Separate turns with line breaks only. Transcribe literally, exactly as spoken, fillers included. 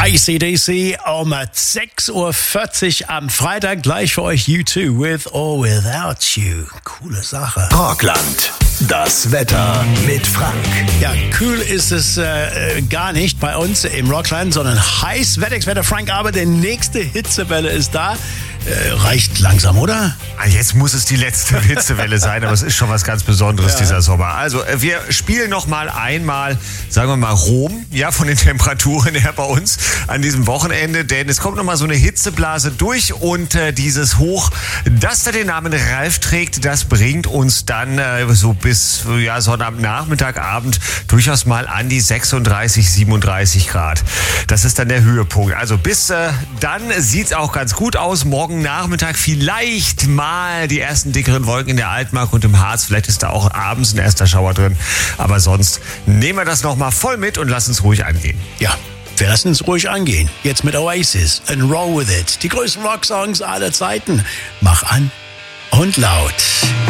A C D C um sechs Uhr vierzig am Freitag. Gleich für euch U zwei With or Without You. Coole Sache.
Talkland. Das Wetter mit Frank.
Ja, kühl ist es äh, gar nicht bei uns im Rockland, sondern heiß. Wettex-Wetter Frank, aber die nächste Hitzewelle ist da. Äh, reicht langsam, oder?
Jetzt muss es die letzte Hitzewelle sein, aber es ist schon was ganz Besonderes,
ja.
dieser Sommer. Also wir spielen noch mal einmal, sagen wir mal, Rom, ja, von den Temperaturen her bei uns an diesem Wochenende, denn es kommt noch mal so eine Hitzeblase durch und äh, dieses Hoch, das da den Namen Ralf trägt, das bringt uns dann äh, so bis ja, Sonnabendnachmittag, Abend durchaus mal an die sechsunddreißig, siebenunddreißig Grad. Das ist dann der Höhepunkt. Also bis äh, dann sieht's auch ganz gut aus. Morgen Nachmittag vielleicht mal die ersten dickeren Wolken in der Altmark und im Harz. Vielleicht ist da auch abends ein erster Schauer drin. Aber sonst nehmen wir das nochmal voll mit und lassen es ruhig angehen.
Ja, wir lassen es ruhig angehen. Jetzt mit Oasis and Roll With It. Die größten Rocksongs aller Zeiten. Mach an und laut.